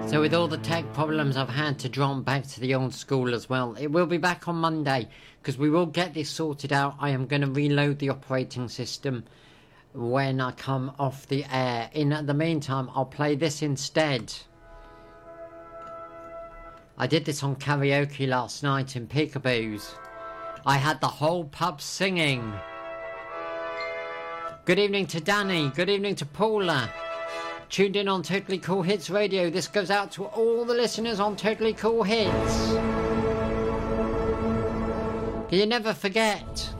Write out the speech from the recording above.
So with all the tech problems I've had to drop back to the old school as well. It will be back on Monday because we will get this sorted out. I am going to reload the operating system when I come off the air. In the meantime, I'll play this instead. I did this on karaoke last night in Peekaboo's. I had the whole pub singing. Good evening to Danny. Good evening to Paula. Tuned in on Totally Cool Hits Radio. This goes out to all the listeners on Totally Cool Hits. You never forget.